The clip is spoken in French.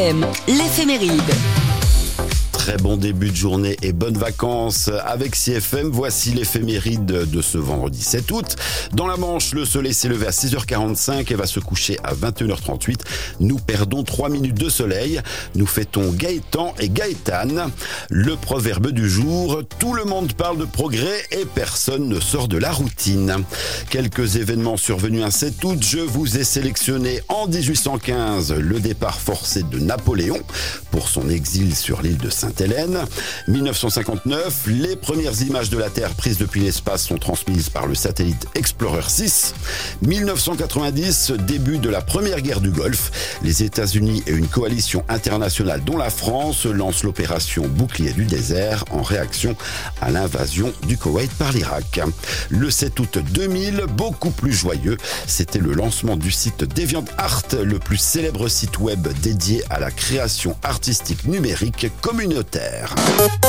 L'éphéméride. Très bon début de journée et bonnes vacances avec CFM. Voici l'éphéméride de ce vendredi 7 août. Dans la Manche, le soleil s'est levé à 6h45 et va se coucher à 21h38. Nous perdons 3 minutes de soleil. Nous fêtons Gaëtan et Gaëtane. Le proverbe du jour, tout le monde parle de progrès et personne ne sort de la routine. Quelques événements survenus un 7 août. Je vous ai sélectionné en 1815 le départ forcé de Napoléon pour son exil sur l'île de Sainte-Hélène. 1959, les premières images de la Terre prises depuis l'espace sont transmises par le satellite Explorer 6. 1990, début de la première guerre du Golfe. Les États-Unis et une coalition internationale dont la France lancent l'opération Bouclier du désert en réaction à l'invasion du Koweït par l'Irak. Le 7 août 2000, beaucoup plus joyeux, c'était le lancement du site DeviantArt, le plus célèbre site web dédié à la création artistique numérique communautaire.